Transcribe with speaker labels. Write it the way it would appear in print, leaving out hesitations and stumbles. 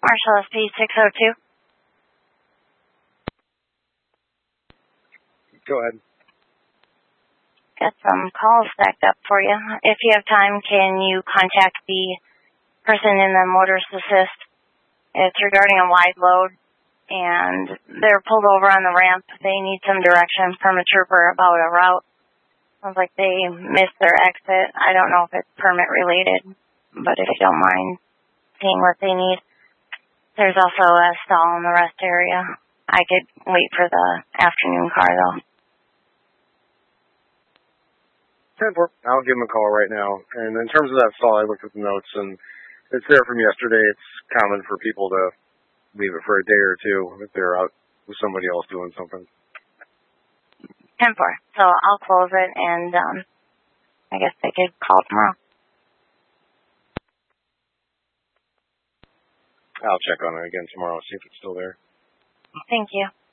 Speaker 1: Marshall SP 602.
Speaker 2: Go ahead.
Speaker 1: Got some calls stacked up for you. If you have time, can you contact the person in the motorist assist? It's regarding a wide load, and they're pulled over on the ramp. They need some direction from a trooper about a route. Sounds like they missed their exit. I don't know if it's permit related, but if you don't mind seeing what they need. There's also a stall in the rest area. I could wait for the afternoon car, though.
Speaker 2: 10-4. I'll give them a call right now. And in terms of that stall, I looked at the notes, and it's there from yesterday. It's common for people to leave it for a day or two if they're out with somebody else doing something.
Speaker 1: 10-4. So I'll close it, and I guess they could call tomorrow.
Speaker 2: I'll check on it again tomorrow, see if it's still there.
Speaker 1: Thank you.